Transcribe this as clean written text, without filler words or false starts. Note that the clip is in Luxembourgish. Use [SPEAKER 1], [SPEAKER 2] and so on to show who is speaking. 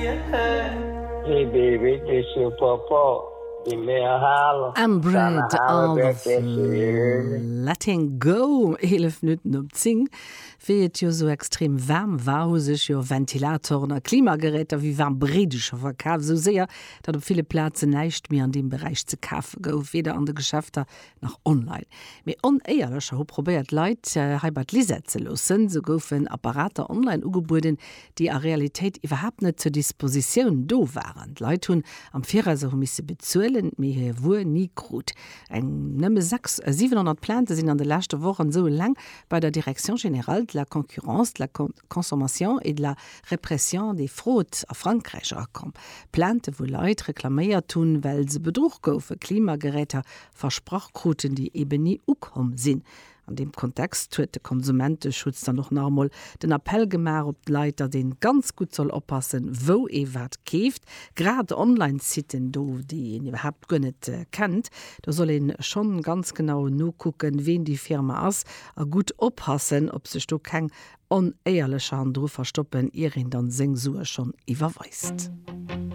[SPEAKER 1] Hey baby, this your papa.
[SPEAKER 2] I'm bread of letting go 11 Minuten um 10 fehlt jo so extrem warm war sich jo Ventilatoren a Klimageräte wie warm bredischer verkauf so sehr dat op viele Plätze neicht mir an dem Bereich ze kaufen gouf weder an de Geschäfter noch online mir oneierlicher ho probiert Leiit halbert Lisäze losen so goufen Apparate online ugeboden die a Realität überhaupt net zur Disposition do waren Leiit hun am Vierreise misse bezuelen mir wo nie gut eng nëmme 700 Plante sind an de letzte Wochen so lang bei der Direction Générale de la Concurrence, de la Consommation et de la Répression des Fraudes a Frankreich akom. Plante wo Leiit reklaméiert tun, weil se Betrug goufe Klimageräter versprochkruten, die eben nie ukom sinn. An dem Kontext huet de Konsumenteschutz dann noch normal den Appell gemar op Leiter den ganz gut soll oppassen, wo wat keft, grad Online-Siten do, die überhaupt gönnet kennt, da soll ihn schon ganz genau no gucken, wen die Firma ass, a gut oppassen, ob sech do kein oneierliche Handru verstoppen, ihr ihn dann Sengsur schon überweist.